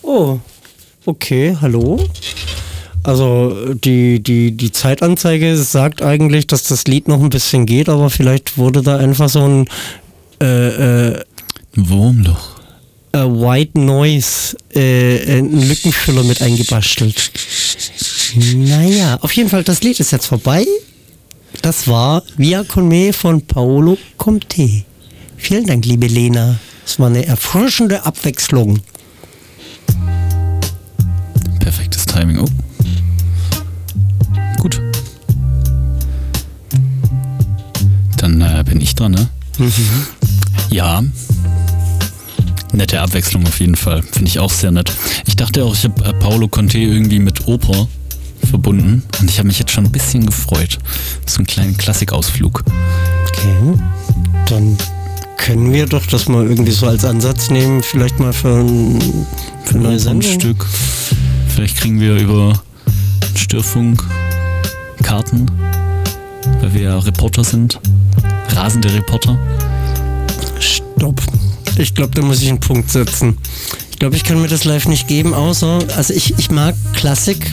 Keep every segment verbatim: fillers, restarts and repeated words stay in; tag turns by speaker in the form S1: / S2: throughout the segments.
S1: Oh, okay, hallo. Also die, die, die Zeitanzeige sagt eigentlich, dass das Lied noch ein bisschen geht, aber vielleicht wurde da einfach so ein äh, äh,
S2: Wurmloch.
S1: Äh, White Noise, äh, ein Lückenfüller mit eingebastelt. Naja, auf jeden Fall, das Lied ist jetzt vorbei. Das war Via con me von Paolo Conte. Vielen Dank, liebe Lena. Es war eine erfrischende Abwechslung.
S2: Perfektes Timing. Oh. Gut. Dann äh, bin ich dran, ne? Mhm. Ja. Nette Abwechslung auf jeden Fall. Finde ich auch sehr nett. Ich dachte auch, ich habe äh, Paolo Conte irgendwie mit Oper verbunden und ich habe mich jetzt schon ein bisschen gefreut. So einen kleinen Klassikausflug.
S1: Okay. Dann können wir doch das mal irgendwie so als Ansatz nehmen, vielleicht mal für ein, für eine Sendung.
S2: Stück. Vielleicht kriegen wir über Störfunk Karten, weil wir ja Reporter sind. Rasende Reporter.
S1: Stopp. Ich glaube, da muss ich einen Punkt setzen. Ich glaube, ich kann mir das live nicht geben, außer, also ich, ich mag Klassik,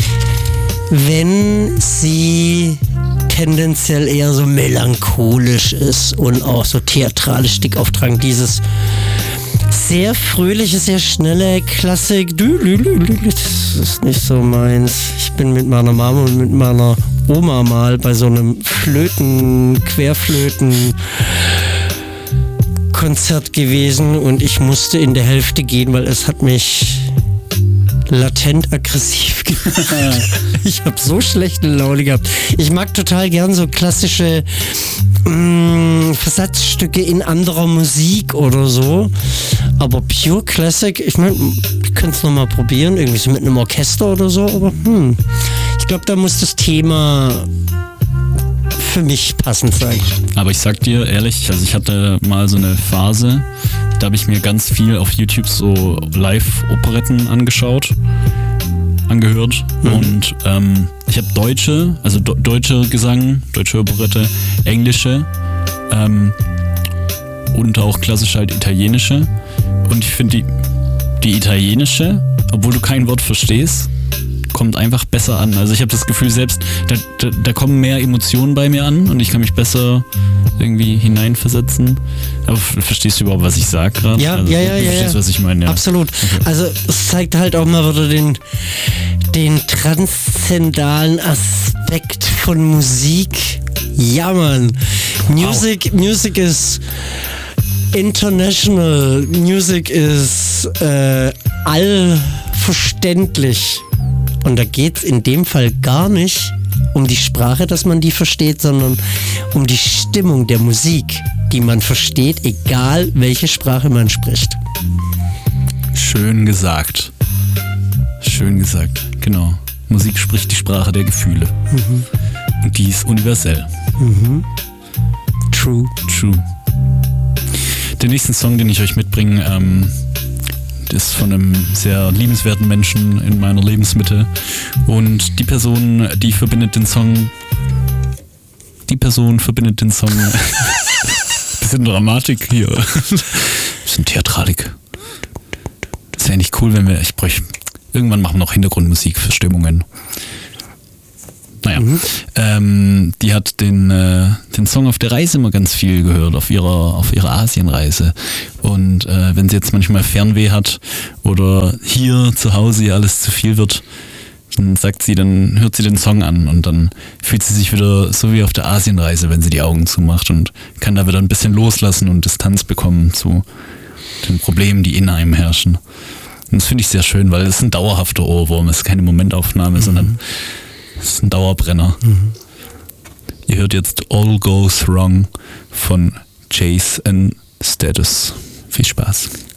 S1: wenn sie tendenziell eher so melancholisch ist und auch so theatralisch dick auftragen. Dieses sehr fröhliche, sehr schnelle Klassik, das ist nicht so meins. Ich bin mit meiner Mama und mit meiner Oma mal bei so einem Flöten, Querflöten Konzert gewesen und ich musste in der Hälfte gehen, weil es hat mich latent aggressiv gemacht. Ich habe so schlechte Laune gehabt. Ich mag total gern so klassische mh, Versatzstücke in anderer Musik oder so, aber Pure Classic, ich meine, ich könnte es nochmal probieren, irgendwie so mit einem Orchester oder so, aber hm, ich glaube, da muss das Thema für mich passend sein.
S2: Aber ich sag dir ehrlich, also ich hatte mal so eine Phase, da habe ich mir ganz viel auf YouTube so Live-Operetten angeschaut, angehört mhm. und ähm, ich habe deutsche, also do- deutsche Gesang, deutsche Operette, englische ähm, und auch klassisch halt italienische und ich finde die, die italienische, obwohl du kein Wort verstehst, kommt einfach besser an. Also ich habe das Gefühl selbst, da, da, da kommen mehr Emotionen bei mir an und ich kann mich besser irgendwie hineinversetzen. Aber verstehst du überhaupt, was ich sage gerade?
S1: Ja,
S2: also,
S1: ja, ja.
S2: Du
S1: ja,
S2: verstehst,
S1: ja.
S2: was ich meine, ja.
S1: Absolut. Okay. Also es zeigt halt auch mal wieder den, den transzendalen Aspekt von Musik. Ja, Mann. Music, wow. Music ist international. Music ist äh, allverständlich. Und da geht es in dem Fall gar nicht um die Sprache, dass man die versteht, sondern um die Stimmung der Musik, die man versteht, egal welche Sprache man spricht.
S2: Schön gesagt. Schön gesagt, genau. Musik spricht die Sprache der Gefühle. Mhm. Und die ist universell.
S1: Mhm. True.
S2: True. Den nächsten Song, den ich euch mitbringe, ähm, ist von einem sehr liebenswerten Menschen in meiner Lebensmitte und die Person, die verbindet den Song die Person verbindet den Song bisschen Dramatik hier, bisschen Theatralik. Das wäre nicht cool, wenn wir, ich bräuchte, irgendwann machen wir noch Hintergrundmusik für Stimmungen. Naja, mhm. ähm, die hat den, äh, den Song auf der Reise immer ganz viel gehört, auf ihrer, auf ihrer Asienreise. Und äh, wenn sie jetzt manchmal Fernweh hat oder hier zu Hause ihr alles zu viel wird, dann sagt sie, dann hört sie den Song an und dann fühlt sie sich wieder so wie auf der Asienreise, wenn sie die Augen zumacht und kann da wieder ein bisschen loslassen und Distanz bekommen zu den Problemen, die in einem herrschen. Und das finde ich sehr schön, weil es ist ein dauerhafter Ohrwurm, es ist keine Momentaufnahme, mhm. sondern es ist ein Dauerbrenner. Mhm. Ihr hört jetzt All Goes Wrong von Chase and Status. Viel Spaß.